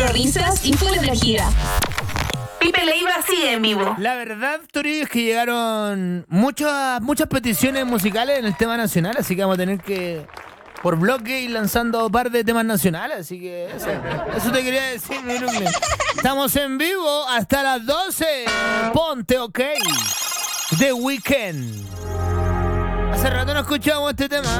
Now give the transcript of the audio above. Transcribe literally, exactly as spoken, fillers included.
Puro risas y full energía. Pipe Leiva sigue en vivo. La verdad, Tori, es que llegaron muchas muchas peticiones musicales en el tema nacional, así que vamos a tener que, por bloque, ir lanzando un par de temas nacionales, así que eso, eso te quería decir, mi Brooklyn. Estamos en vivo hasta las doce. Ponte ok. The Weeknd. Hace rato no escuchábamos este tema.